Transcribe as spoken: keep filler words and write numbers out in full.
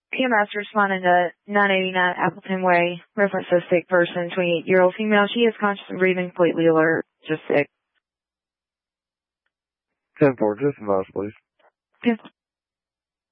P M S responding to nine eighty-nine Appleton Way, reference a sick person, twenty-eight-year-old female. She is conscious and breathing, completely alert, just sick. ten four, just advise, please. Yeah.